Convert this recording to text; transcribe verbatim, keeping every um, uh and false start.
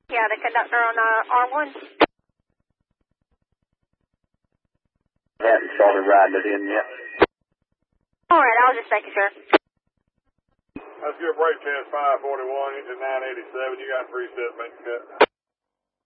Yeah, the conductor on uh, R one. Haven't started riding it in yet. All right, I was just making sure. That's your brake test five forty-one, engine nine eighty-seven. You got three sets, make the cut.